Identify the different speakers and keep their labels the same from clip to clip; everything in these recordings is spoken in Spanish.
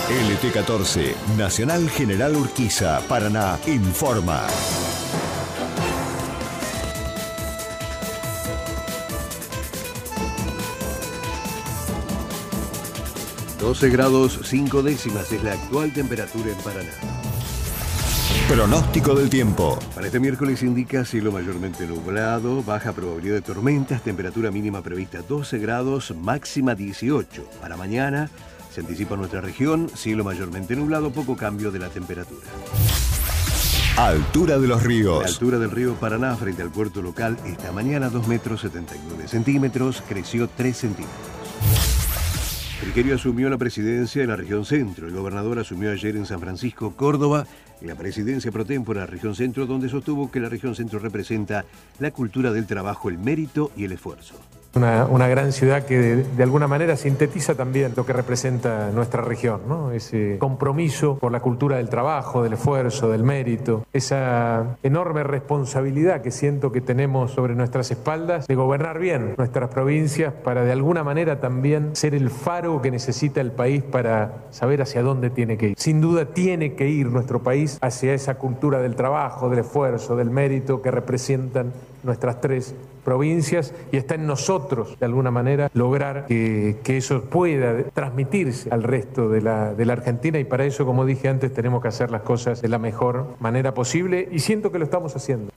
Speaker 1: LT14, Nacional General Urquiza, Paraná, informa.
Speaker 2: ...12 grados 5 décimas es la actual temperatura en Paraná.
Speaker 1: Pronóstico del tiempo.
Speaker 2: Para este miércoles indica cielo mayormente nublado, baja probabilidad de tormentas, temperatura mínima prevista 12 grados, máxima 18. Para mañana se anticipa nuestra región, cielo mayormente nublado, poco cambio de la temperatura.
Speaker 1: Altura de los ríos.
Speaker 2: La altura del río Paraná frente al puerto local esta mañana 2 metros 79 centímetros, creció 3 centímetros. Frigerio asumió la presidencia de la región centro. El gobernador asumió ayer en San Francisco, Córdoba, la presidencia pro tempore de la región centro, donde sostuvo que la región centro representa la cultura del trabajo, el mérito y el esfuerzo.
Speaker 3: Una gran ciudad que de alguna manera sintetiza también lo que representa nuestra región, ¿no? Ese compromiso por la cultura del trabajo, del esfuerzo, del mérito, esa enorme responsabilidad que siento que tenemos sobre nuestras espaldas de gobernar bien nuestras provincias para de alguna manera también ser el faro que necesita el país para saber hacia dónde tiene que ir. Sin duda tiene que ir nuestro país hacia esa cultura del trabajo, del esfuerzo, del mérito que representan nuestras tres provincias, y está en nosotros, de alguna manera, lograr que eso pueda transmitirse al resto de la Argentina, y para eso, como dije antes, tenemos que hacer las cosas de la mejor manera posible, y siento que lo estamos haciendo.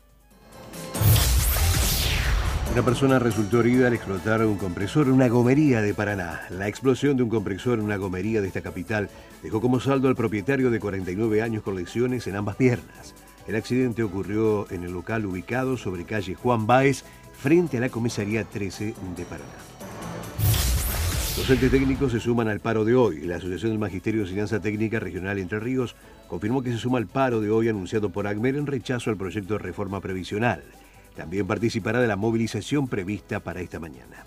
Speaker 2: Una persona resultó herida al explotar un compresor en una gomería de Paraná. La explosión de un compresor en una gomería de esta capital dejó como saldo al propietario de 49 años con lesiones en ambas piernas. El accidente ocurrió en el local ubicado sobre calle Juan Báez, frente a la comisaría 13 de Paraná. Los entes técnicos se suman al paro de hoy. La Asociación del Magisterio de Enseñanza Técnica Regional Entre Ríos confirmó que se suma al paro de hoy anunciado por ACMER en rechazo al proyecto de reforma previsional. También participará de la movilización prevista para esta mañana.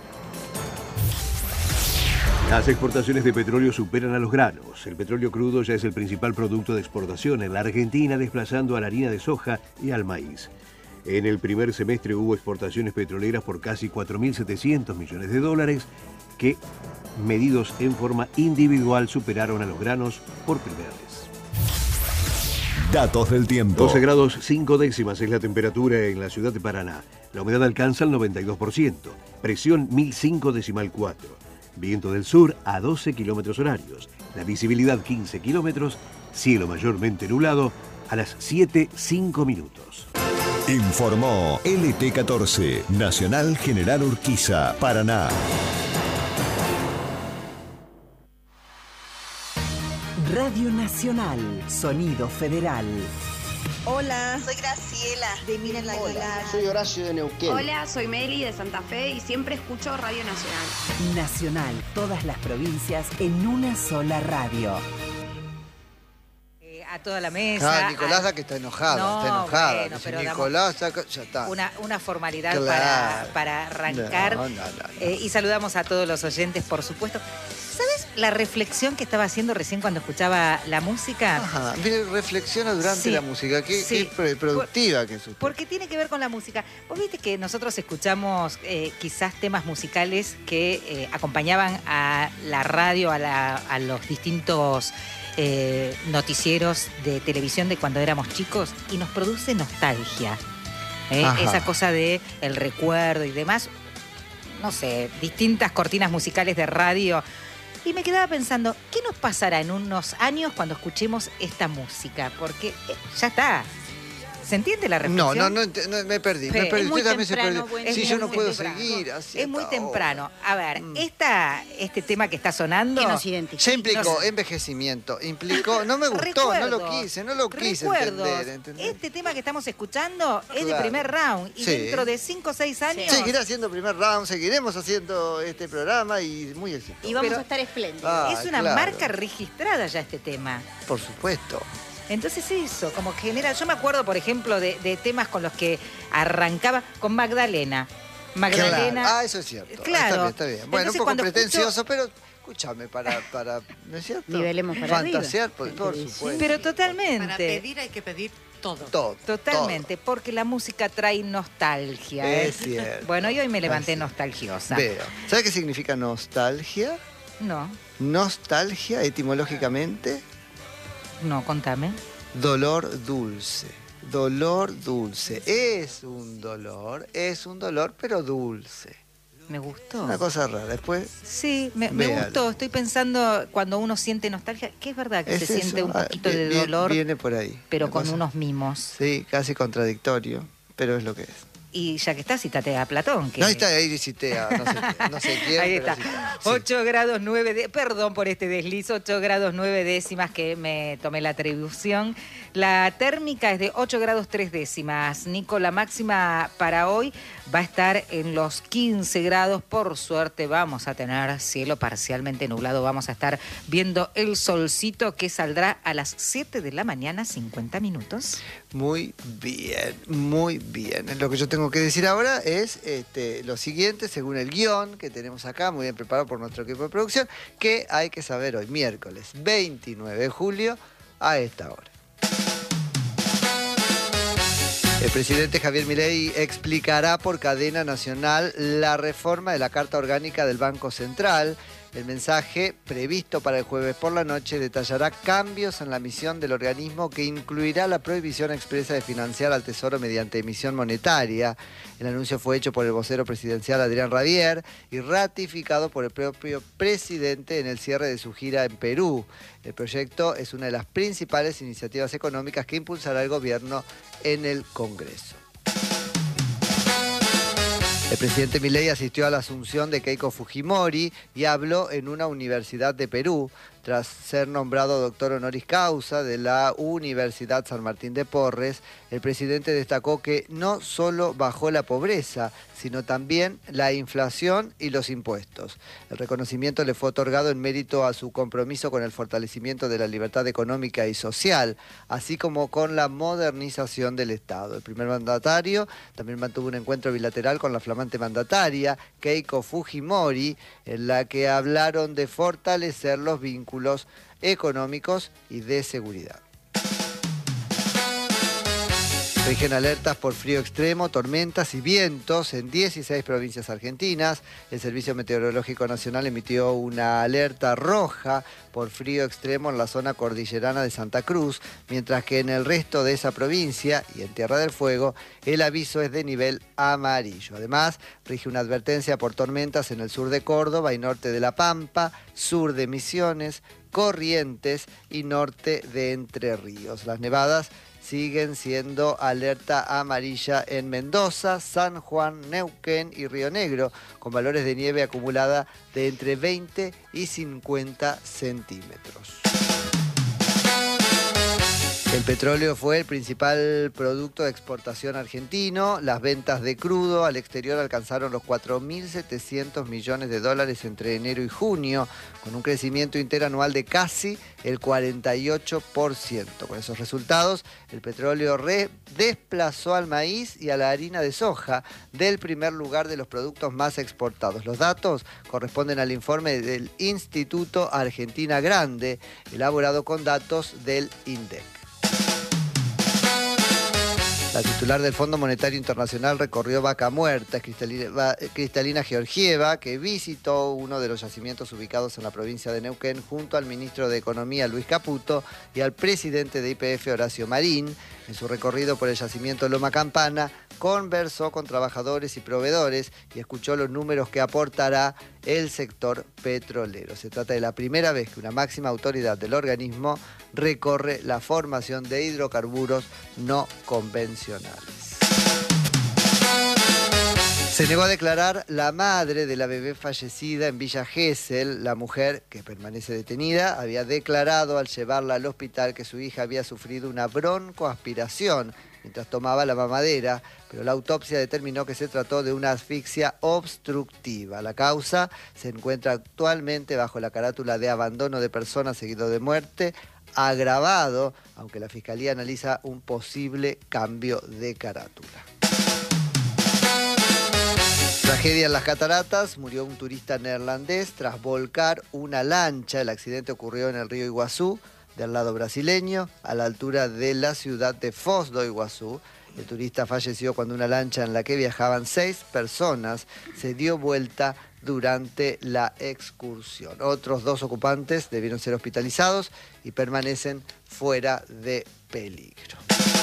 Speaker 2: Las exportaciones de petróleo superan a los granos. El petróleo crudo ya es el principal producto de exportación en la Argentina, desplazando a la harina de soja y al maíz. En el primer semestre hubo exportaciones petroleras por casi 4.700 millones de dólares, que, medidos en forma individual, superaron a los granos por primera vez.
Speaker 1: Datos del tiempo.
Speaker 2: 12 grados 5 décimas es la temperatura en la ciudad de Paraná. La humedad alcanza el 92%. Presión 1005,4. Viento del sur a 12 kilómetros horarios. La visibilidad 15 kilómetros. Cielo mayormente nublado a las 7:05 minutos.
Speaker 1: Informó LT14, Nacional General Urquiza, Paraná.
Speaker 4: Radio Nacional, Sonido Federal.
Speaker 5: Hola, soy Graciela de Miren la Hola,
Speaker 6: soy Horacio de Neuquén.
Speaker 7: Hola, soy Meli de Santa Fe y siempre escucho Radio Nacional.
Speaker 4: Nacional, todas las provincias en una sola radio.
Speaker 8: A toda la mesa.
Speaker 6: Nicolás que está enojada,
Speaker 8: no,
Speaker 6: está enojada.
Speaker 8: Bueno, pero
Speaker 6: Nicolás, ya está.
Speaker 8: Una formalidad
Speaker 6: claro.
Speaker 8: para arrancar.
Speaker 6: No.
Speaker 8: Y saludamos a todos los oyentes, por supuesto. ¿Sabes la reflexión que estaba haciendo recién cuando escuchaba la música?
Speaker 6: Ajá, mire, reflexiona durante la música. Qué productiva que es usted.
Speaker 8: Porque tiene que ver con la música. Vos viste que nosotros escuchamos quizás temas musicales que acompañaban a la radio, a los distintos noticieros de televisión de cuando éramos chicos, y nos produce nostalgia. Esa cosa de el recuerdo y demás. No sé, distintas cortinas musicales de radio. Y me quedaba pensando, ¿qué nos pasará en unos años cuando escuchemos esta música? Porque ya está. ¿Se entiende la reflexión?
Speaker 6: No, me perdí.
Speaker 8: Usted
Speaker 6: también se perdió. Sí, yo no puedo seguir así.
Speaker 8: Es muy temprano. A ver, este tema que está sonando...
Speaker 5: Que nos identifica.
Speaker 6: Ya implicó envejecimiento, no me gustó, no lo quise entender.
Speaker 8: Este tema que estamos escuchando es de primer round, y dentro de 5 o 6 años...
Speaker 6: Seguirá haciendo primer round, seguiremos haciendo este programa y muy exitoso.
Speaker 5: Y vamos a estar espléndidos.
Speaker 8: Es una marca registrada ya este tema.
Speaker 6: Por supuesto.
Speaker 8: Entonces eso, como genera... Yo me acuerdo, por ejemplo, de temas con los que arrancaba con Magdalena.
Speaker 6: Claro. Eso es cierto.
Speaker 8: Claro.
Speaker 6: Está bien. Bueno,
Speaker 8: entonces,
Speaker 6: un poco pretencioso, pero escúchame, para ¿no es cierto?
Speaker 5: Nivelemos para
Speaker 6: fantasear,
Speaker 5: arriba.
Speaker 6: por supuesto.
Speaker 8: Pero totalmente.
Speaker 9: Para pedir hay que pedir todo.
Speaker 8: Totalmente, porque la música trae nostalgia.
Speaker 6: Es cierto.
Speaker 8: Bueno, y hoy me levanté nostalgiosa.
Speaker 6: Veo. ¿Sabes qué significa nostalgia?
Speaker 8: No.
Speaker 6: Nostalgia, etimológicamente.
Speaker 8: No, contame.
Speaker 6: Dolor dulce. Dolor dulce. Es un dolor, pero dulce.
Speaker 8: Me gustó.
Speaker 6: Una cosa rara. Después.
Speaker 8: Sí, me gustó. Estoy pensando cuando uno siente nostalgia, que es verdad que se siente un poquito de dolor.
Speaker 6: Viene por ahí.
Speaker 8: Pero con unos mimos.
Speaker 6: Sí, casi contradictorio, pero es lo que es.
Speaker 8: Y ya que está, citate a Platón. Que...
Speaker 6: No, está ahí, cité a no sé quién.
Speaker 8: Ahí
Speaker 6: pero
Speaker 8: está.
Speaker 6: sí.
Speaker 8: 8 grados 9 perdón por este desliz, 8 grados 9 décimas que me tomé la atribución. La térmica es de 8 grados 3 décimas. Nico, la máxima para hoy va a estar en los 15 grados. Por suerte vamos a tener cielo parcialmente nublado. Vamos a estar viendo el solcito que saldrá a las 7 de la mañana, 50 minutos.
Speaker 6: Muy bien, muy bien. Lo que yo tengo que decir ahora es lo siguiente, según el guión que tenemos acá, muy bien preparado por nuestro equipo de producción, que hay que saber hoy, miércoles 29 de julio, a esta hora. El presidente Javier Milei explicará por cadena nacional la reforma de la Carta Orgánica del Banco Central. El mensaje, previsto para el jueves por la noche, detallará cambios en la misión del organismo que incluirá la prohibición expresa de financiar al Tesoro mediante emisión monetaria. El anuncio fue hecho por el vocero presidencial Adrián Rabier y ratificado por el propio presidente en el cierre de su gira en Perú. El proyecto es una de las principales iniciativas económicas que impulsará el gobierno en el Congreso. El presidente Milei asistió a la asunción de Keiko Fujimori y habló en una universidad de Perú. Tras ser nombrado doctor honoris causa de la Universidad San Martín de Porres, el presidente destacó que no solo bajó la pobreza, sino también la inflación y los impuestos. El reconocimiento le fue otorgado en mérito a su compromiso con el fortalecimiento de la libertad económica y social, así como con la modernización del Estado. El primer mandatario también mantuvo un encuentro bilateral con la flamante mandataria, Keiko Fujimori, en la que hablaron de fortalecer los vínculos económicos y de seguridad. Rigen alertas por frío extremo, tormentas y vientos en 16 provincias argentinas. El Servicio Meteorológico Nacional emitió una alerta roja por frío extremo en la zona cordillerana de Santa Cruz, mientras que en el resto de esa provincia y en Tierra del Fuego el aviso es de nivel amarillo. Además, rige una advertencia por tormentas en el sur de Córdoba y norte de La Pampa, sur de Misiones, Corrientes y norte de Entre Ríos. Las nevadas siguen siendo alerta amarilla en Mendoza, San Juan, Neuquén y Río Negro, con valores de nieve acumulada de entre 20 y 50 centímetros. El petróleo fue el principal producto de exportación argentino. Las ventas de crudo al exterior alcanzaron los 4.700 millones de dólares entre enero y junio, con un crecimiento interanual de casi el 48%. Con esos resultados, el petróleo desplazó al maíz y a la harina de soja del primer lugar de los productos más exportados. Los datos corresponden al informe del Instituto Argentina Grande, elaborado con datos del INDEC. La titular del Fondo Monetario Internacional recorrió Vaca Muerta, Cristalina Georgieva, que visitó uno de los yacimientos ubicados en la provincia de Neuquén junto al ministro de Economía Luis Caputo y al presidente de YPF Horacio Marín. En su recorrido por el yacimiento Loma Campana, conversó con trabajadores y proveedores y escuchó los números que aportará el sector petrolero. Se trata de la primera vez que una máxima autoridad del organismo recorre la formación de hidrocarburos no convencionales. Se negó a declarar la madre de la bebé fallecida en Villa Gesell. La mujer, que permanece detenida, había declarado al llevarla al hospital que su hija había sufrido una broncoaspiración mientras tomaba la mamadera, pero la autopsia determinó que se trató de una asfixia obstructiva. La causa se encuentra actualmente bajo la carátula de abandono de persona seguido de muerte agravado, aunque la Fiscalía analiza un posible cambio de carátula. Tragedia en las cataratas, murió un turista neerlandés tras volcar una lancha. El accidente ocurrió en el río Iguazú, del lado brasileño, a la altura de la ciudad de Foz do Iguazú. El turista falleció cuando una lancha en la que viajaban 6 personas se dio vuelta durante la excursión. Otros 2 ocupantes debieron ser hospitalizados y permanecen fuera de peligro.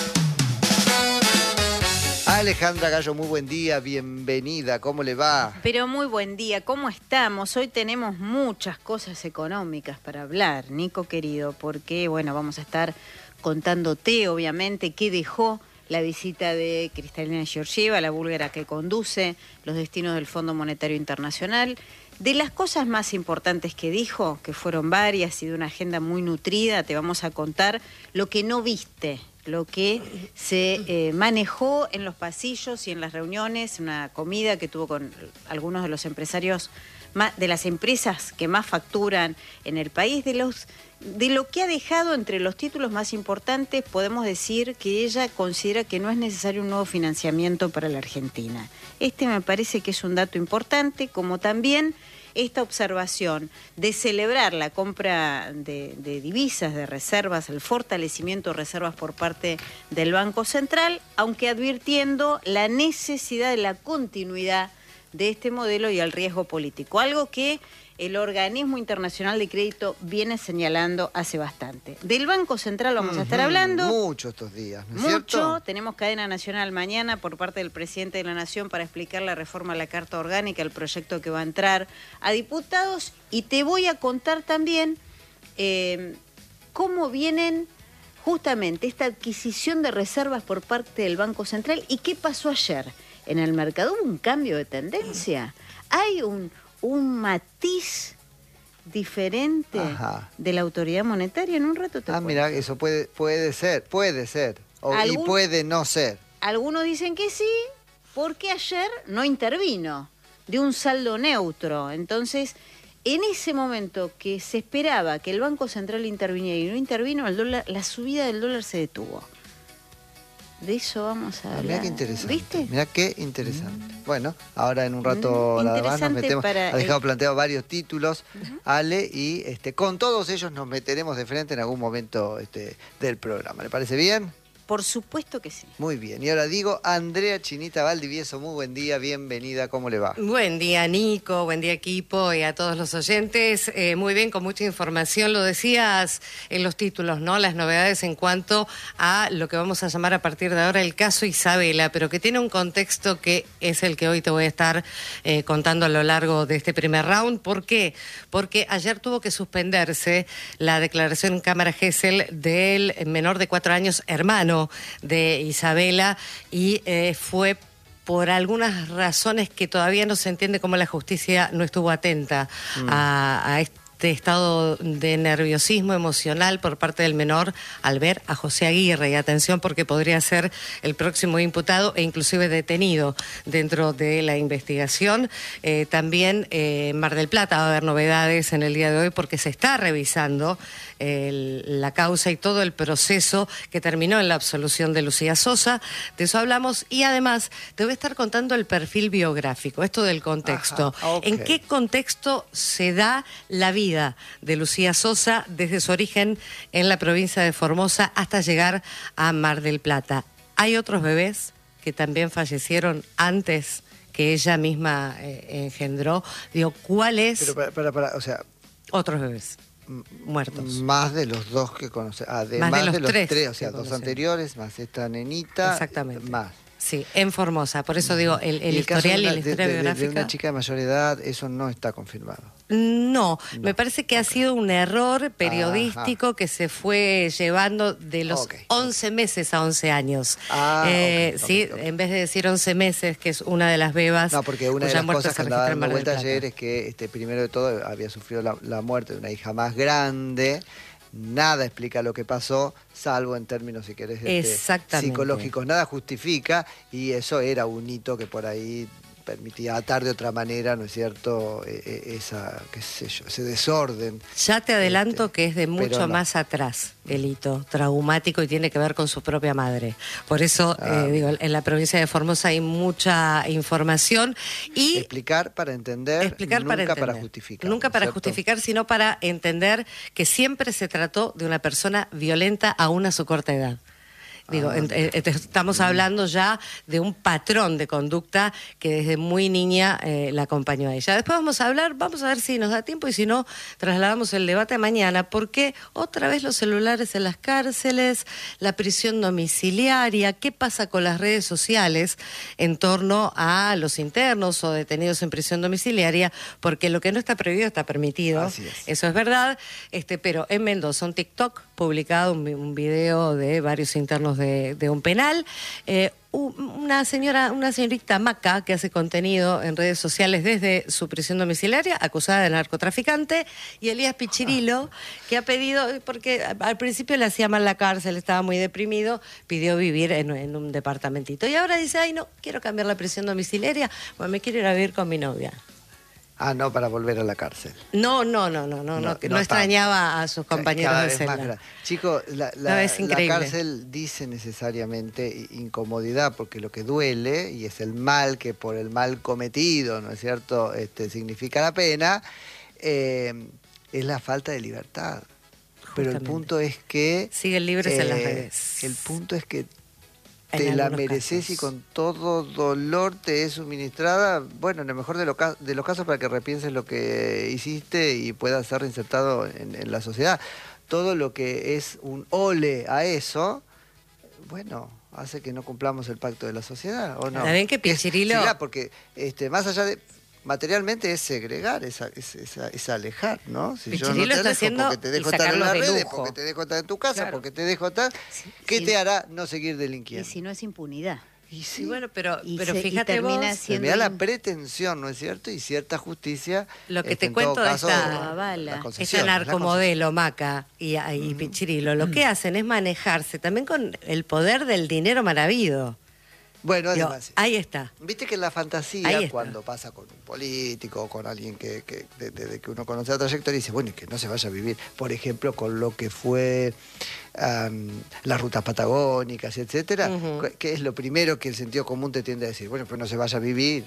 Speaker 6: Alejandra Gallo, muy buen día, bienvenida, ¿cómo le va?
Speaker 10: Pero muy buen día, ¿cómo estamos? Hoy tenemos muchas cosas económicas para hablar, Nico querido, porque bueno, vamos a estar contándote obviamente qué dejó la visita de Kristalina Georgieva, la búlgara que conduce los destinos del Fondo Monetario Internacional. De las cosas más importantes que dijo, que fueron varias y de una agenda muy nutrida, te vamos a contar lo que no viste, lo que se manejó en los pasillos y en las reuniones, una comida que tuvo con algunos de los empresarios, de las empresas que más facturan en el país, de lo que ha dejado entre los títulos más importantes. Podemos decir que ella considera que no es necesario un nuevo financiamiento para la Argentina. Este me parece que es un dato importante, como también esta observación de celebrar la compra de divisas, de reservas, el fortalecimiento de reservas por parte del Banco Central, aunque advirtiendo la necesidad de la continuidad de este modelo y el riesgo político, algo que el Organismo Internacional de Crédito viene señalando hace bastante. Del Banco Central vamos a estar hablando.
Speaker 6: Mucho estos días, ¿no es
Speaker 10: cierto?
Speaker 6: Mucho.
Speaker 10: Tenemos cadena nacional mañana por parte del presidente de la Nación para explicar la reforma a la Carta Orgánica, el proyecto que va a entrar a diputados. Y te voy a contar también cómo vienen justamente esta adquisición de reservas por parte del Banco Central y qué pasó ayer. En el mercado hubo un cambio de tendencia. Hay un matiz diferente de la autoridad monetaria. En un rato te cuento.
Speaker 6: Mira, eso puede ser. Y puede no ser.
Speaker 10: Algunos dicen que sí, porque ayer no intervino, de un saldo neutro. Entonces, en ese momento que se esperaba que el Banco Central interviniera y no intervino, la subida del dólar se detuvo. De eso vamos a hablar.
Speaker 6: Mirá qué interesante.
Speaker 10: ¿Viste?
Speaker 6: Mirá qué interesante. Bueno, ahora en un rato nada más nos metemos. Ha dejado planteado varios títulos, Ale, y con todos ellos nos meteremos de frente en algún momento del programa. ¿Le parece bien?
Speaker 10: Por supuesto que sí.
Speaker 6: Muy bien. Y ahora digo, Andrea Chinita Valdivieso, muy buen día, bienvenida, ¿cómo le va?
Speaker 9: Buen día, Nico, buen día, equipo, y a todos los oyentes. Muy bien, con mucha información. Lo decías en los títulos, ¿no? Las novedades en cuanto a lo que vamos a llamar a partir de ahora el caso Isabela, pero que tiene un contexto que es el que hoy te voy a estar contando a lo largo de este primer round. ¿Por qué? Porque ayer tuvo que suspenderse la declaración en Cámara Gesell del menor de 4 años, hermano de Isabela, y fue por algunas razones que todavía no se entiende cómo la justicia no estuvo atenta a este estado de nerviosismo emocional por parte del menor al ver a José Aguirre. Y atención, porque podría ser el próximo imputado e inclusive detenido dentro de la investigación. También Mar del Plata va a haber novedades en el día de hoy porque se está revisando la causa y todo el proceso que terminó en la absolución de Lucía Sosa. De eso hablamos, y además te voy a estar contando el perfil biográfico, esto del contexto. ¿En qué contexto se da la vida de Lucía Sosa desde su origen en la provincia de Formosa hasta llegar a Mar del Plata? Hay otros bebés que también fallecieron antes que ella misma engendró. Digo, ¿cuál es?
Speaker 6: Pero o sea...
Speaker 9: Otros bebés muertos.
Speaker 6: Más de los 2 que conoce.
Speaker 9: Además de los tres,
Speaker 6: o sea, 2 anteriores, más esta nenita.
Speaker 9: Exactamente.
Speaker 6: Más.
Speaker 9: Sí, en Formosa. Por eso digo, el historial y la historia biográfica.
Speaker 6: De una chica de mayor edad, eso no está confirmado.
Speaker 9: No, me parece que ha sido un error periodístico que se fue llevando de los 11 meses a 11 años. En vez de decir 11 meses, que es una de las bebas.
Speaker 6: No, porque una de las cosas que andaba dando vuelta ayer es que primero de todo había sufrido la muerte de una hija más grande. Nada explica lo que pasó, salvo en términos, si querés, psicológicos. Nada justifica, y eso era un hito que por ahí permitía atar de otra manera, ¿no es cierto?, ese desorden.
Speaker 9: Ya te adelanto que es de mucho más atrás el hito traumático y tiene que ver con su propia madre. Por eso, digo, en la provincia de Formosa hay mucha información. Y
Speaker 6: explicar para entender, nunca para justificar.
Speaker 9: Nunca para justificar, sino para entender que siempre se trató de una persona violenta aún a su corta edad. Estamos hablando ya de un patrón de conducta que desde muy niña la acompañó a ella. Después vamos a ver si nos da tiempo y si no, trasladamos el debate a mañana, porque otra vez los celulares en las cárceles, la prisión domiciliaria, qué pasa con las redes sociales en torno a los internos o detenidos en prisión domiciliaria, porque lo que no está prohibido está permitido.
Speaker 6: Así es.
Speaker 9: Eso es verdad, pero en Mendoza, un TikTok publicado, un video de varios internos de un penal, una señorita Maca que hace contenido en redes sociales desde su prisión domiciliaria, acusada de narcotraficante, y Elías Pichirilo, que ha pedido, porque al principio le hacía mal la cárcel, estaba muy deprimido, pidió vivir en un departamentito, y ahora dice, ay no, quiero cambiar la prisión domiciliaria, bueno, me quiero ir a vivir con mi novia.
Speaker 6: Ah, no, para volver a la cárcel.
Speaker 9: No extrañaba a sus compañeros de celda.
Speaker 6: Chicos, la cárcel dice necesariamente incomodidad, porque lo que duele, y es el mal que por el mal cometido, ¿no es cierto?, significa la pena, es la falta de libertad. Pero el punto es que...
Speaker 9: siguen libres en las redes.
Speaker 6: El punto es que te la mereces y con todo dolor te es suministrada, bueno, en el mejor de los casos, para que repienses lo que hiciste y puedas ser reinsertado en la sociedad. Todo lo que es un ole a eso, bueno, hace que no cumplamos el pacto de la sociedad, ¿o no?
Speaker 9: ¿Saben que Pichirilo?
Speaker 6: Sí, porque más allá de... materialmente es segregar, es alejar, ¿no? Si yo no te dejo porque te dejo estar en las redes, porque te dejo estar en tu casa, porque te dejo estar, ¿qué te hará no seguir delinquiendo?
Speaker 10: Y si no es impunidad.
Speaker 6: Y sí,
Speaker 9: bueno, pero fíjate vos,
Speaker 6: me da la pretensión, ¿no es cierto? Y cierta justicia.
Speaker 9: Lo que te cuento de esta narcomodelo, Maca y Pichirilo, lo que hacen es manejarse también con el poder del dinero mal habido.
Speaker 6: Bueno, además,
Speaker 9: ahí está.
Speaker 6: Viste que en la fantasía, cuando pasa con un político o con alguien que uno conoce la trayectoria, dice, bueno, y que no se vaya a vivir, por ejemplo, con lo que fue las rutas patagónicas, etcétera, que es lo primero que el sentido común te tiende a decir, bueno, pues no se vaya a vivir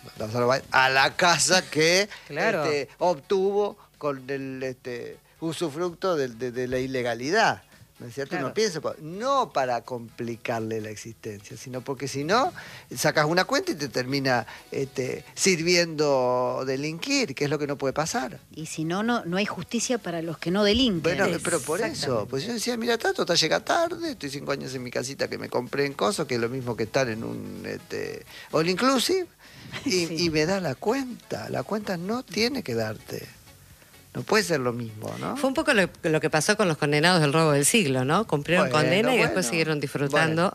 Speaker 6: a la casa que obtuvo con el usufructo de la ilegalidad. ¿No es cierto? Uno piensa, no para complicarle la existencia, sino porque si no, sacas una cuenta y te termina sirviendo delinquir, que es lo que no puede pasar.
Speaker 10: Y si no, no hay justicia para los que no delinquen.
Speaker 6: Bueno, pero por eso, pues yo decía, mira, Tato, llega tarde, estoy 5 años en mi casita que me compré en Coso, que es lo mismo que estar en un all inclusive, y me da la cuenta no tiene que darte. No puede ser lo mismo, ¿no?
Speaker 9: Fue un poco lo que pasó con los condenados del robo del siglo, ¿no? Cumplieron condena y después siguieron disfrutando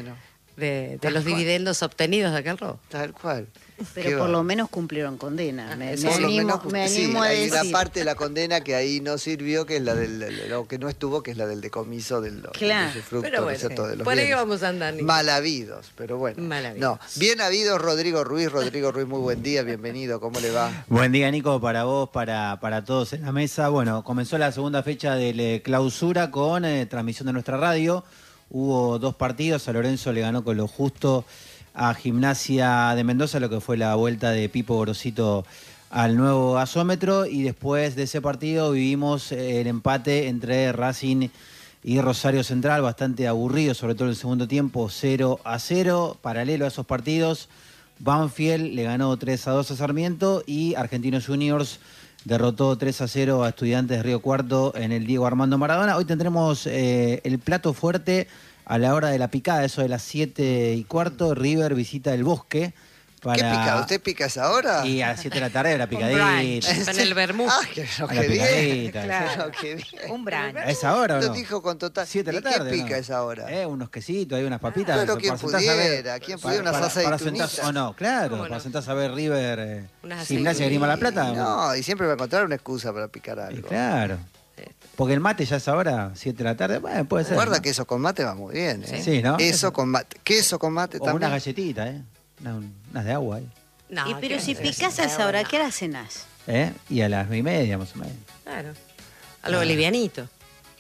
Speaker 9: de los dividendos obtenidos de aquel robo.
Speaker 6: Tal cual.
Speaker 10: Pero por lo menos cumplieron condena. Me animo a
Speaker 6: hay
Speaker 10: decir.
Speaker 6: una parte de la condena que ahí no sirvió, que es la lo que no estuvo, que es la del decomiso del usufructo,
Speaker 9: pero bueno,
Speaker 6: de los
Speaker 9: por ahí
Speaker 6: bienes
Speaker 9: vamos a andar, Nico.
Speaker 6: mal habidos, pero bueno. No, bien habidos, Rodrigo Ruiz, muy buen día, bienvenido, ¿cómo le va?
Speaker 11: Buen día, Nico, para vos, para todos en la mesa. Bueno, comenzó la segunda fecha de clausura con transmisión de nuestra radio. Hubo 2 partidos, San Lorenzo le ganó con lo justo a Gimnasia de Mendoza, lo que fue la vuelta de Pipo Gorosito al nuevo gasómetro, y después de ese partido vivimos el empate entre Racing y Rosario Central, bastante aburrido, sobre todo en el segundo tiempo, 0-0. Paralelo a esos partidos, Banfield le ganó 3-2 a Sarmiento y Argentinos Juniors derrotó 3-0 a Estudiantes de Río Cuarto en el Diego Armando Maradona. Hoy tendremos el plato fuerte a la hora de la picada, eso de las 7:15, River visita el Bosque.
Speaker 6: ¿Qué pica? ¿Usted pica a esa hora?
Speaker 11: Y a las 7 de la tarde la picadita.
Speaker 9: En el vermut.
Speaker 6: Qué bien.
Speaker 10: Un brunch.
Speaker 11: ¿A esa hora o no?
Speaker 6: Lo dijo con total...
Speaker 11: 7 de la tarde.
Speaker 6: ¿Qué pica a esa hora?
Speaker 11: Unos quesitos, hay unas papitas.
Speaker 6: Pero ¿quién pudiera? Una salsa de tunita.
Speaker 11: ¿O no? Claro, para sentarse a ver River, Gimnasia de Grima La Plata.
Speaker 6: No, y siempre va a encontrar una excusa para picar algo.
Speaker 11: Claro. Porque el mate ya es ahora, 7 de la tarde, bueno, puede ser.
Speaker 6: Recuerda que eso con mate va muy bien, ¿eh?
Speaker 11: Sí, ¿no?
Speaker 6: Eso con mate. Queso con mate también.
Speaker 11: O unas galletitas, unas de agua ahí.
Speaker 10: No, pero si picás a esa hora, ¿qué hora cenás?
Speaker 11: Y a las 9:30 más o menos.
Speaker 9: Claro. Algo livianito.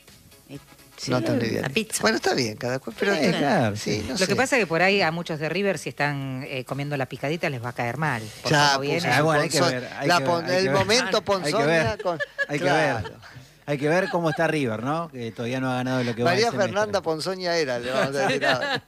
Speaker 10: Sí,
Speaker 6: no tan livianito.
Speaker 9: La pizza.
Speaker 6: Bueno, está bien, cada cual. Pero
Speaker 11: claro.
Speaker 6: Sí, no
Speaker 8: Lo
Speaker 6: sé.
Speaker 8: que pasa es que por ahí a muchos de River, si están comiendo la picadita, les va a caer mal.
Speaker 6: Ya,
Speaker 8: viene.
Speaker 11: Bueno, hay que ver.
Speaker 6: El momento Ponzoña con...
Speaker 11: Hay que ver. Hay que ver cómo está River, ¿no? Que todavía no ha ganado lo que va.
Speaker 6: María Fernanda Ponzoña era, le vamos a decir ahora.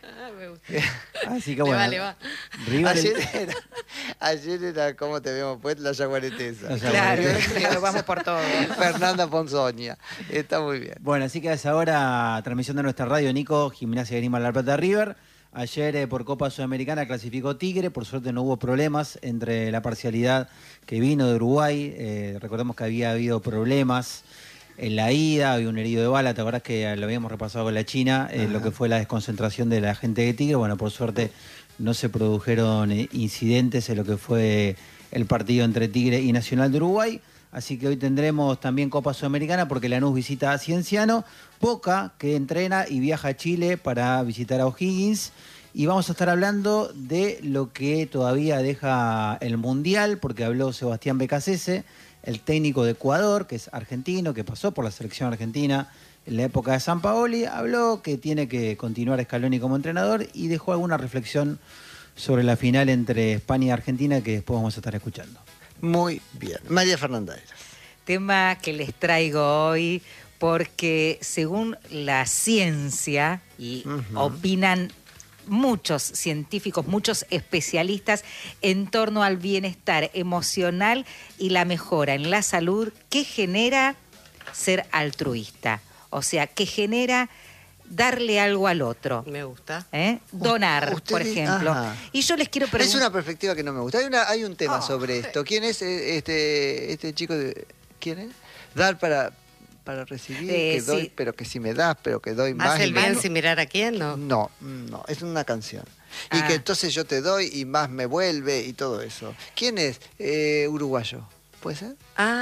Speaker 11: Así que bueno.
Speaker 9: Le va.
Speaker 11: River
Speaker 6: ayer era ¿cómo te vemos pues? La yaguaretesa.
Speaker 8: Claro, vamos por todo.
Speaker 6: Fernanda Ponzoña. Está muy bien.
Speaker 11: Bueno, así que a esa hora, transmisión de nuestra radio, Nico, Gimnasia de Grima La Plata River. Ayer por Copa Sudamericana clasificó Tigre, por suerte no hubo problemas entre la parcialidad que vino de Uruguay. Recordemos que había habido problemas en la ida, había un herido de bala, ¿te acordás que lo habíamos repasado con la China? Lo que fue la desconcentración de la gente de Tigre. Bueno, por suerte no se produjeron incidentes en lo que fue el partido entre Tigre y Nacional de Uruguay. Así que hoy tendremos también Copa Sudamericana porque Lanús visita a Cienciano, Boca que entrena y viaja a Chile para visitar a O'Higgins, y vamos a estar hablando de lo que todavía deja el Mundial, porque habló Sebastián Becasese, el técnico de Ecuador, que es argentino, que pasó por la selección argentina en la época de Sampaoli, habló que tiene que continuar Scaloni como entrenador y dejó alguna reflexión sobre la final entre España y Argentina que después vamos a estar escuchando.
Speaker 6: Muy bien. María Fernanda.
Speaker 8: Tema que les traigo hoy porque según la ciencia, y opinan muchos científicos, muchos especialistas en torno al bienestar emocional y la mejora en la salud que genera ser altruista. O sea, que genera darle algo al otro.
Speaker 9: Me gusta.
Speaker 8: Donar, por ejemplo.
Speaker 6: Ajá.
Speaker 8: Y yo les quiero preguntar...
Speaker 6: Es una perspectiva que no me gusta. Hay un tema sobre esto. ¿Quién es este chico? ¿Quién es? Dar para recibir, que doy,
Speaker 8: sí.
Speaker 6: Pero que si me das, pero que doy más.
Speaker 9: ¿Hace el bien sin mirar a quién?
Speaker 6: No, es una canción. Y que entonces yo te doy y más me vuelve y todo eso. ¿Quién es? Uruguayo. ¿Puede ser?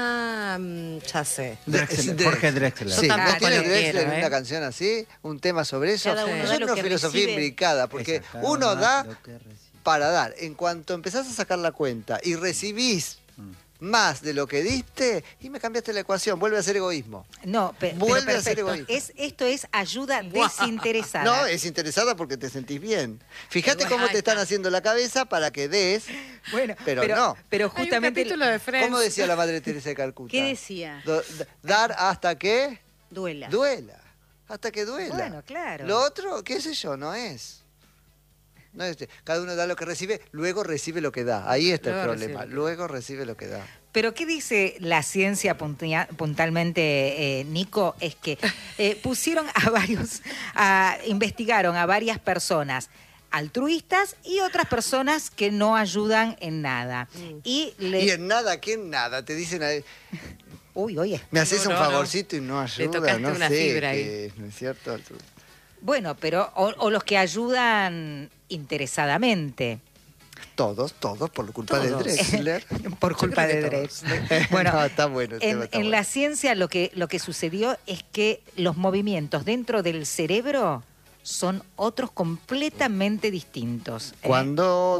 Speaker 9: Ya sé.
Speaker 11: Jorge Drexler.
Speaker 6: Sí,
Speaker 9: tampoco
Speaker 6: ¿no tiene
Speaker 9: lo
Speaker 6: Drexler
Speaker 9: quiero,
Speaker 6: una canción así? ¿Un tema sobre eso?
Speaker 10: Cada uno
Speaker 6: Eso
Speaker 10: da
Speaker 6: es
Speaker 10: lo
Speaker 6: una
Speaker 10: que
Speaker 6: filosofía
Speaker 10: recibe.
Speaker 6: imbricada, porque uno da para dar. En cuanto empezás a sacar la cuenta y recibís más de lo que diste, y me cambiaste la ecuación, vuelve a ser egoísmo.
Speaker 8: No,
Speaker 6: Vuelve
Speaker 8: pero
Speaker 6: a ser
Speaker 8: perfecto.
Speaker 6: egoísmo.
Speaker 8: Esto es ayuda desinteresada.
Speaker 6: No, es interesada porque te sentís bien. Fíjate cómo te están haciendo la cabeza para que des,
Speaker 8: bueno,
Speaker 6: pero no.
Speaker 8: Pero justamente...
Speaker 9: Hay un capítulo de Friends.
Speaker 6: ¿Cómo decía la Madre Teresa de Calcuta?
Speaker 10: ¿Qué decía?
Speaker 6: Dar hasta que
Speaker 10: Duela.
Speaker 6: duela. Hasta que duela.
Speaker 8: Bueno, claro.
Speaker 6: Lo otro, qué sé yo, no es. No es cada uno da lo que recibe, luego recibe lo que da. Ahí está el problema. Luego recibe lo que da.
Speaker 8: Pero ¿qué dice la ciencia puntualmente, Nico? Es que pusieron investigaron a varias personas altruistas y otras personas que no ayudan en nada.
Speaker 6: ¿Y en nada? ¿Qué en nada? Te dicen...
Speaker 8: Oye.
Speaker 6: Me haces un favorcito y no ayuda.
Speaker 9: Le tocaste
Speaker 6: no
Speaker 9: una
Speaker 6: sé,
Speaker 9: fibra ahí.
Speaker 6: ¿no es cierto?
Speaker 8: Bueno, pero o los que ayudan interesadamente.
Speaker 6: Todos, por culpa de Drexler.
Speaker 8: Por culpa de Drexler. Bueno,
Speaker 6: no, está bueno.
Speaker 8: En la ciencia lo que sucedió es que los movimientos dentro del cerebro son otros completamente distintos.
Speaker 6: Cuando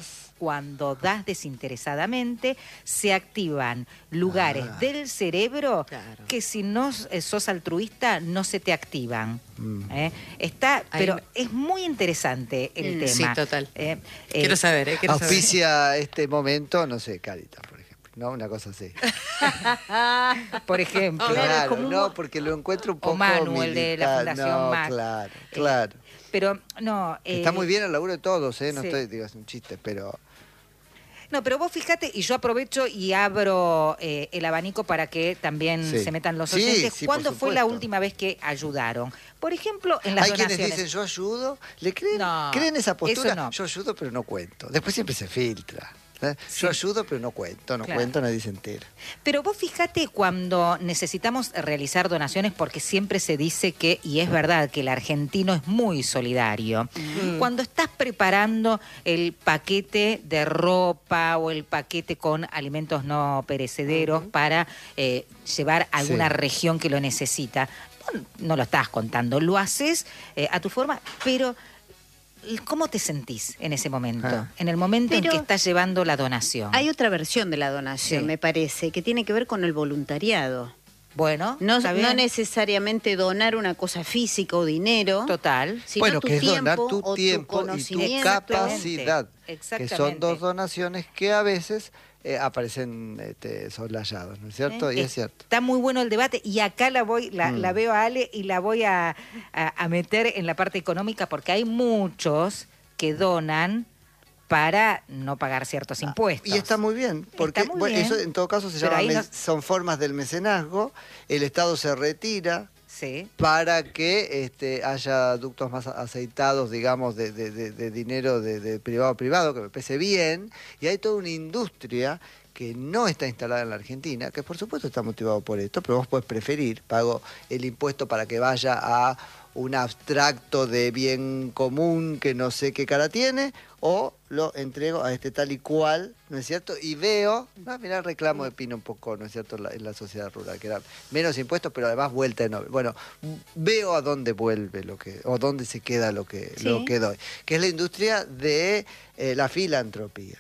Speaker 8: das desinteresadamente, se activan lugares del cerebro que si no sos altruista no se te activan. Pero es muy interesante el tema.
Speaker 9: Sí, total. Quiero saber.
Speaker 6: Auspicia este momento, no sé, Caritas, por ejemplo. No, una cosa así.
Speaker 8: Por ejemplo.
Speaker 6: Claro, no, porque lo encuentro un poco
Speaker 8: o Manu, el de la Fundación MAC.
Speaker 6: Claro.
Speaker 8: Pero no...
Speaker 6: Está muy bien el laburo de todos, no
Speaker 8: sí.
Speaker 6: es un chiste, pero...
Speaker 8: No, pero vos fíjate, y yo aprovecho y abro el abanico para que también se metan los oyentes.
Speaker 6: Sí,
Speaker 8: ¿Cuándo fue la última vez que ayudaron? Por ejemplo, en las donaciones.
Speaker 6: Hay quienes dicen, yo ayudo, ¿le creen?
Speaker 8: No,
Speaker 6: ¿Creen esa postura?
Speaker 8: eso no.
Speaker 6: Yo ayudo, pero no cuento. Después siempre se filtra. Yo ayudo, pero no cuento, cuento, nadie se entera.
Speaker 8: Pero vos fíjate cuando necesitamos realizar donaciones, porque siempre se dice que, y es verdad, que el argentino es muy solidario. Cuando estás preparando el paquete de ropa o el paquete con alimentos no perecederos para llevar a alguna región que lo necesita, no lo estás contando, lo haces a tu forma, pero... ¿Cómo te sentís en ese momento? En el momento en que estás llevando la donación.
Speaker 10: Hay otra versión de la donación, me parece, que tiene que ver con el voluntariado.
Speaker 8: Bueno,
Speaker 10: no
Speaker 8: está bien.
Speaker 10: necesariamente donar una cosa física o dinero.
Speaker 8: Total.
Speaker 10: Sino
Speaker 6: Bueno,
Speaker 10: tu
Speaker 6: que es donar
Speaker 10: tiempo
Speaker 6: tu
Speaker 10: o
Speaker 6: tiempo y tu
Speaker 10: conocimiento.
Speaker 6: capacidad.
Speaker 8: Exactamente.
Speaker 6: Que son dos donaciones que a veces aparecen soslayadas, ¿no es cierto? Y es cierto.
Speaker 8: Está muy bueno el debate y acá la veo a Ale y la voy a meter en la parte económica porque hay muchos que donan para no pagar ciertos impuestos.
Speaker 6: Y está muy bien, porque
Speaker 8: muy bien.
Speaker 6: eso en todo caso son formas del mecenazgo, el Estado se retira para que haya ductos más aceitados, digamos, de dinero de privado a privado, que me parece bien, y hay toda una industria que no está instalada en la Argentina, que por supuesto está motivado por esto, pero vos podés preferir, pago el impuesto para que vaya a un abstracto de bien común que no sé qué cara tiene, o lo entrego a tal y cual, ¿no es cierto? Y veo, mirá el reclamo de Pino un poco, ¿no es cierto?, en la sociedad rural, que era menos impuestos, pero además vuelta de novio. Bueno, veo a dónde vuelve o dónde se queda lo que doy, que es la industria de la filantropía.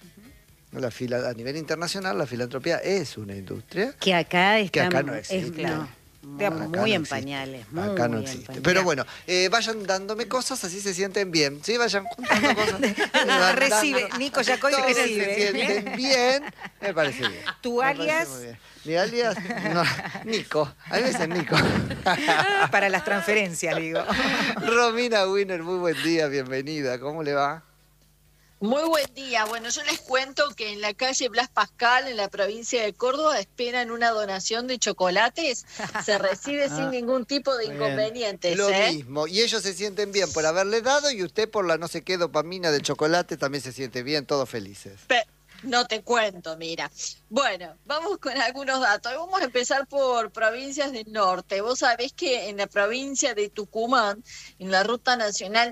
Speaker 6: A nivel internacional, la filantropía es una industria
Speaker 10: que acá
Speaker 6: no existe.
Speaker 10: Muy en pañales.
Speaker 6: Acá no existe. Pero bueno, vayan dándome cosas, así se sienten bien. Sí, vayan juntando cosas.
Speaker 8: Recibe, Nico Yacoy recibe.
Speaker 6: Se sienten bien, me parece bien.
Speaker 8: ¿Tu alias?
Speaker 6: Mi alias, no, Nico. A veces Nico.
Speaker 8: Para las transferencias, digo.
Speaker 6: Romina Wiener, muy buen día, bienvenida. ¿Cómo le va?
Speaker 12: Muy buen día. Bueno, yo les cuento que en la calle Blas Pascal, en la provincia de Córdoba, esperan una donación de chocolates. Se recibe sin ningún tipo de inconvenientes.
Speaker 6: Lo mismo. Y ellos se sienten bien por haberle dado y usted por la no sé qué dopamina del chocolate también se siente bien, todos felices.
Speaker 12: No te cuento, mira. Bueno, vamos con algunos datos. Vamos a empezar por provincias del norte. Vos sabés que en la provincia de Tucumán, en la ruta nacional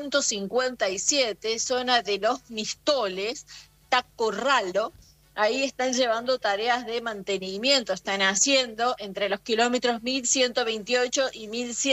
Speaker 12: 157, zona de los Mistoles, Tacorralo, ahí están llevando tareas de mantenimiento. Están haciendo entre los kilómetros 1128 y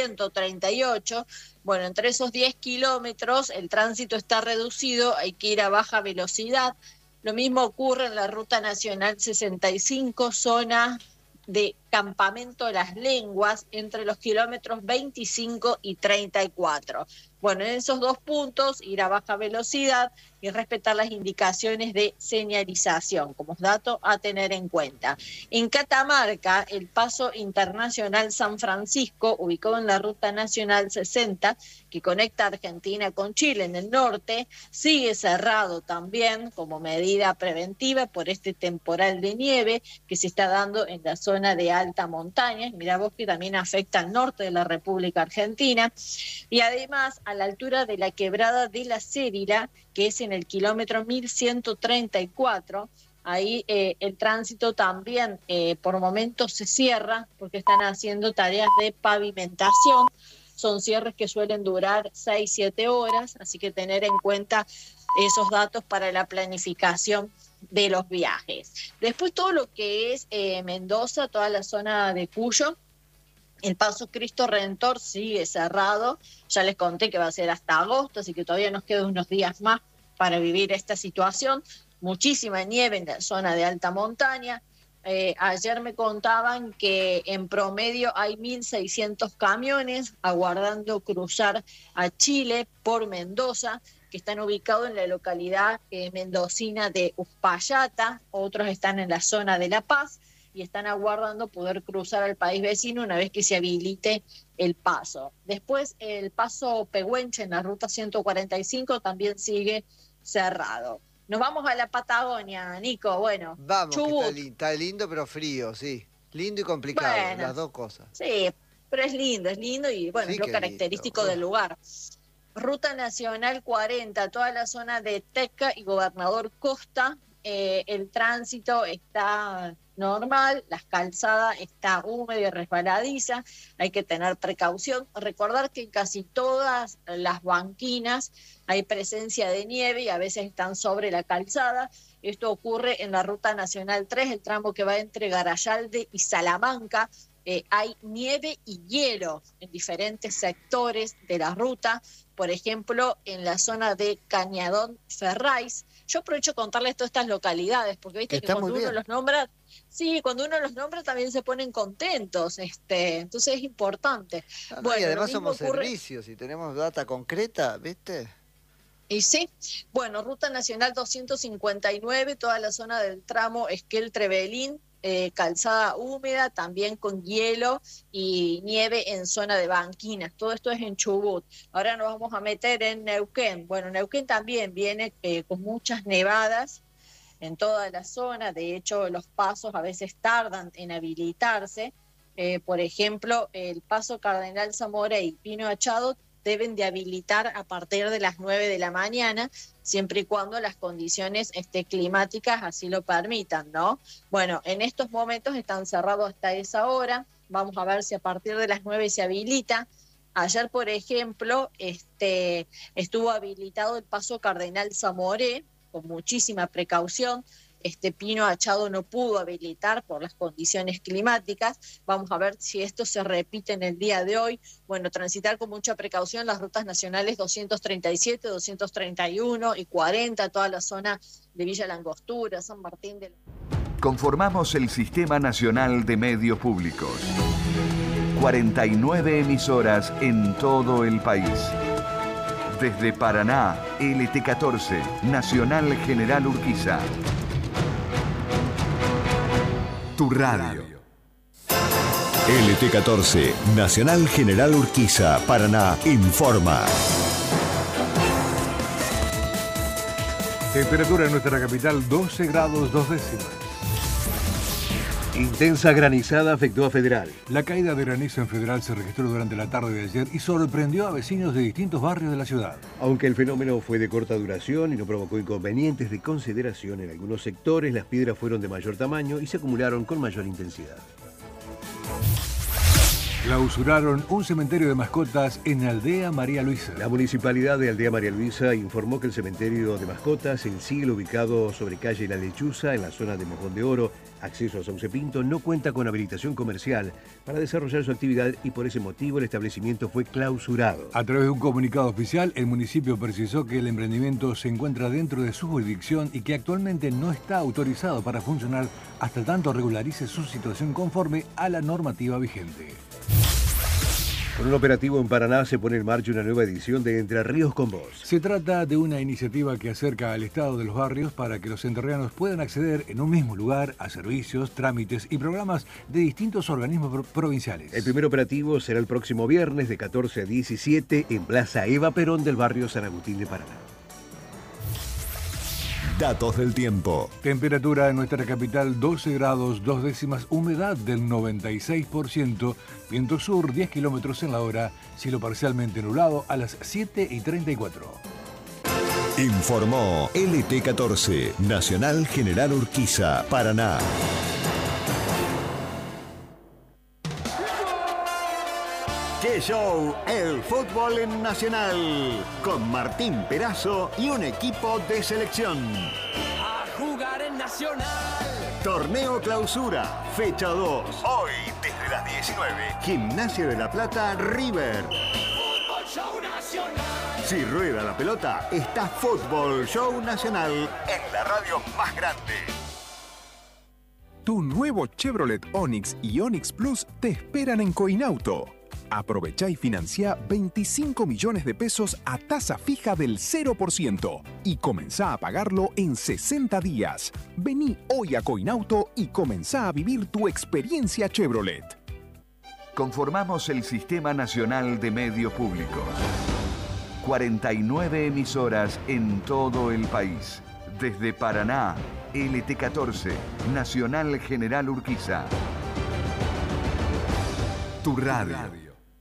Speaker 12: 1138. Bueno, entre esos 10 kilómetros el tránsito está reducido, hay que ir a baja velocidad. Lo mismo ocurre en la Ruta Nacional 65, zona de Campamento Las Lenguas, entre los kilómetros 25 y 34. Bueno, en esos dos puntos, ir a baja velocidad y respetar las indicaciones de señalización, como dato a tener en cuenta. En Catamarca, el Paso Internacional San Francisco, ubicado en la Ruta Nacional 60, que conecta Argentina con Chile en el norte, sigue cerrado también como medida preventiva por este temporal de nieve que se está dando en la zona de alta montaña. Mirá vos que también afecta al norte de la República Argentina. Y además, a la altura de la quebrada de la Cérila, que es en el kilómetro 1134, ahí el tránsito también por momentos se cierra porque están haciendo tareas de pavimentación. Son cierres que suelen durar 6-7 horas, así que tener en cuenta esos datos para la planificación de los viajes. Después todo lo que es Mendoza, toda la zona de Cuyo, el Paso Cristo Redentor sigue cerrado. Ya les conté que va a ser hasta agosto, así que todavía nos quedan unos días más para vivir esta situación. Muchísima nieve en la zona de alta montaña. Ayer me contaban que en promedio hay 1.600 camiones aguardando cruzar a Chile por Mendoza, que están ubicados en la localidad mendocina de Uspallata. Otros están en la zona de La Paz y están aguardando poder cruzar al país vecino una vez que se habilite el paso. Después el paso Pehuenche en la ruta 145 también sigue cerrado. Nos vamos a la Patagonia, Nico. Bueno,
Speaker 6: vamos, que está lindo pero frío, sí. Lindo y complicado, bueno, las dos cosas.
Speaker 12: Sí, pero es lindo y bueno, sí, es lo característico lindo del lugar. Ruta Nacional 40, toda la zona de Teca y Gobernador Costa, el tránsito está normal, las calzadas está húmeda y resbaladiza, hay que tener precaución. Recordar que en casi todas las banquinas hay presencia de nieve y a veces están sobre la calzada. Esto ocurre en la Ruta Nacional 3, el tramo que va entre Garayalde y Salamanca. Hay nieve y hielo en diferentes sectores de la ruta, por ejemplo, en la zona de Cañadón Ferrays. Yo aprovecho contarles todas estas localidades, porque viste que cuando uno los nombra, Sí, cuando uno los nombra también se ponen contentos, entonces es importante.
Speaker 6: No, y además somos servicios y tenemos data concreta, ¿viste?
Speaker 12: Y sí, bueno, Ruta Nacional 259, toda la zona del tramo Esquel-Trevelín, calzada húmeda, también con hielo y nieve en zona de banquinas. Todo esto es en Chubut. Ahora nos vamos a meter en Neuquén. Bueno, Neuquén también viene con muchas nevadas en toda la zona. De hecho, los pasos a veces tardan en habilitarse. Por ejemplo, el paso Cardenal Zamora y Pino Achado deben de habilitar a partir de las 9 de la mañana, siempre y cuando las condiciones climáticas así lo permitan, ¿no? Bueno, en estos momentos están cerrados hasta esa hora. Vamos a ver si a partir de las 9 se habilita. Ayer, por ejemplo, estuvo habilitado el paso Cardenal Zamoré, con muchísima precaución. Pino Achado no pudo habilitar por las condiciones climáticas. Vamos a ver si esto se repite en el día de hoy. Bueno, transitar con mucha precaución las rutas nacionales 237, 231 y 40, toda la zona de Villa Langostura, San Martín de...
Speaker 1: Conformamos el Sistema Nacional de Medios Públicos. 49 emisoras en todo el país. Desde Paraná, LT14, Nacional General Urquiza. Tu radio. LT14, Nacional General Urquiza, Paraná, informa.
Speaker 2: Temperatura en nuestra capital 12 grados 2 décimas. Intensa granizada afectó a Federal.
Speaker 13: La caída de granizo en Federal se registró durante la tarde de ayer y sorprendió a vecinos de distintos barrios de la ciudad.
Speaker 2: Aunque el fenómeno fue de corta duración y no provocó inconvenientes de consideración en algunos sectores, las piedras fueron de mayor tamaño y se acumularon con mayor intensidad.
Speaker 13: Clausuraron un cementerio de mascotas en Aldea María Luisa.
Speaker 2: La municipalidad de Aldea María Luisa informó que el cementerio de mascotas, en siglo ubicado sobre calle La Lechuza, en la zona de Mojón de Oro, acceso a Sauce Pinto, no cuenta con habilitación comercial para desarrollar su actividad y por ese motivo el establecimiento fue clausurado.
Speaker 13: A través de un comunicado oficial, el municipio precisó que el emprendimiento se encuentra dentro de su jurisdicción y que actualmente no está autorizado para funcionar hasta tanto regularice su situación conforme a la normativa vigente.
Speaker 2: Con un operativo en Paraná se pone en marcha una nueva edición de Entre Ríos con Vos.
Speaker 13: Se trata de una iniciativa que acerca al estado de los barrios para que los entrerrianos puedan acceder en un mismo lugar a servicios, trámites y programas de distintos organismos provinciales.
Speaker 2: El primer operativo será el próximo viernes de 14 a 17 en Plaza Eva Perón del barrio San Agustín de Paraná.
Speaker 1: Datos del tiempo.
Speaker 13: Temperatura en nuestra capital 12 grados 2 décimas, humedad del 96%, viento sur 10 kilómetros en la hora, cielo parcialmente nublado a las 7:34.
Speaker 1: Informó LT14, Nacional General Urquiza, Paraná. ¡Qué show! El fútbol en Nacional. Con Martín Perazo y un equipo de selección.
Speaker 14: A jugar en Nacional.
Speaker 1: Torneo Clausura, fecha 2. Hoy, desde las 19. Gimnasia de La Plata, River.
Speaker 14: Fútbol Show Nacional.
Speaker 1: Si rueda la pelota, está Fútbol Show Nacional en la radio más grande.
Speaker 15: Tu nuevo Chevrolet Onix y Onix Plus te esperan en Coinauto. Aprovecha y financia 25 millones de pesos a tasa fija del 0% y comenzá a pagarlo en 60 días. Vení hoy a Coinauto y comenzá a vivir tu experiencia Chevrolet.
Speaker 1: Conformamos el Sistema Nacional de Medios Públicos. 49 emisoras en todo el país. Desde Paraná, LT14, Nacional General Urquiza. Tu radio.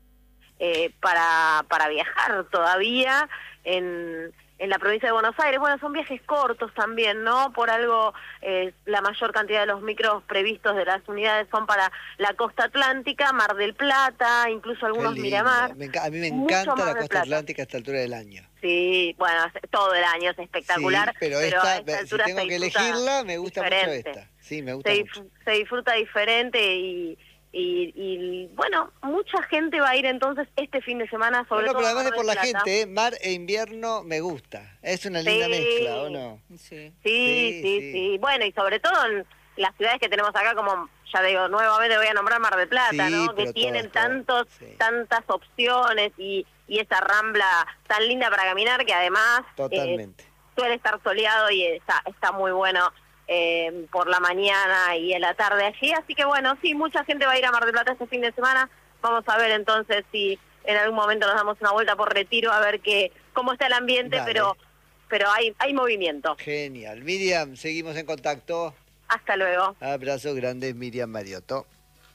Speaker 16: Para viajar todavía en la provincia de Buenos Aires. Bueno, son viajes cortos también, ¿no? Por algo, la mayor cantidad de los micros previstos de las unidades son para la costa atlántica, Mar del Plata, incluso algunos Miramar.
Speaker 6: A mí me encanta la costa atlántica a esta altura del año.
Speaker 16: Sí, bueno, todo el año es espectacular.
Speaker 6: Sí, pero esta, si tengo que elegirla, me gusta mucho esta. Sí, me gusta mucho.
Speaker 16: Se disfruta diferente y bueno, mucha gente va a ir entonces este fin de semana, sobre todo.
Speaker 6: Pero además de por la gente, mar e invierno me gusta. Es una linda mezcla, ¿o no?
Speaker 16: Sí. Bueno, y sobre todo las ciudades que tenemos acá, como ya digo, nuevamente voy a nombrar Mar del Plata,
Speaker 6: Sí,
Speaker 16: ¿no? Que
Speaker 6: pero
Speaker 16: tienen
Speaker 6: todas,
Speaker 16: tantas opciones y esa rambla tan linda para caminar que además
Speaker 6: Totalmente.
Speaker 16: suele estar soleado y está muy bueno por la mañana y en la tarde allí. Así que bueno, sí, mucha gente va a ir a Mar del Plata este fin de semana. Vamos a ver entonces si en algún momento nos damos una vuelta por Retiro a ver cómo está el ambiente,
Speaker 6: Dale.
Speaker 16: pero hay movimiento.
Speaker 6: Genial. Miriam, seguimos en contacto.
Speaker 16: Hasta luego.
Speaker 6: Abrazo grande, Miriam Mariotto.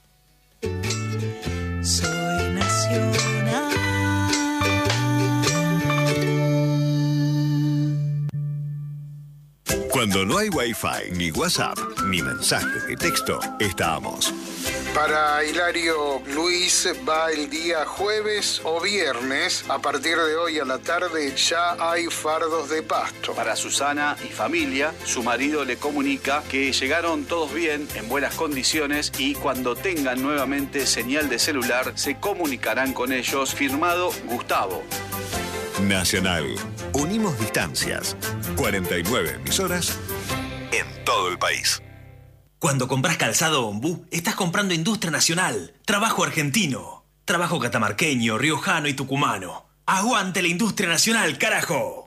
Speaker 14: Soy nacional.
Speaker 17: Cuando no hay Wi-Fi, ni WhatsApp, ni mensajes de texto, estamos.
Speaker 18: Para Hilario Luis va el día jueves o viernes. A partir de hoy a la tarde ya hay fardos de pasto.
Speaker 19: Para Susana y familia, su marido le comunica que llegaron todos bien, en buenas condiciones, y cuando tengan nuevamente señal de celular se comunicarán con ellos. Firmado Gustavo.
Speaker 17: Nacional. Unimos distancias. 49 emisoras en todo el país.
Speaker 20: Cuando compras calzado Ombú, estás comprando industria nacional, trabajo argentino, trabajo catamarqueño, riojano y tucumano. ¡Aguante la industria nacional, carajo!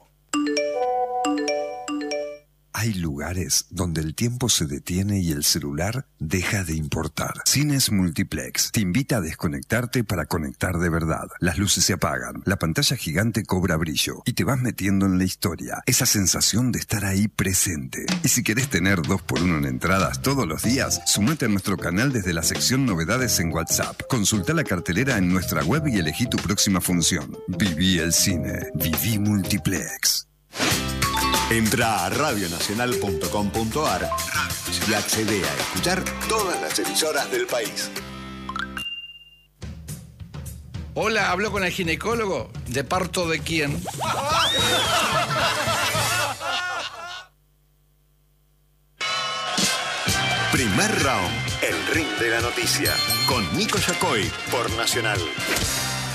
Speaker 21: Hay lugares donde el tiempo se detiene y el celular deja de importar. Cines Multiplex te invita a desconectarte para conectar de verdad. Las luces se apagan, la pantalla gigante cobra brillo y te vas metiendo en la historia. Esa sensación de estar ahí presente. Y si querés tener 2x1 en entradas todos los días, sumate a nuestro canal desde la sección Novedades en WhatsApp. Consulta la cartelera en nuestra web y elegí tu próxima función. Viví el cine. Viví Multiplex.
Speaker 17: Entra a radionacional.com.ar y accede a escuchar todas las emisoras del país.
Speaker 22: Hola, ¿hablo con el ginecólogo? ¿De parto de quién?
Speaker 17: Primer round, el ring de la noticia, con Nico Yacoy por Nacional.